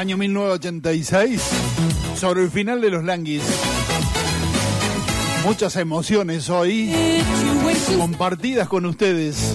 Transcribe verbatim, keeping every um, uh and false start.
Año mil novecientos ochenta y seis, sobre el final de los Languis. Muchas emociones hoy compartidas con ustedes.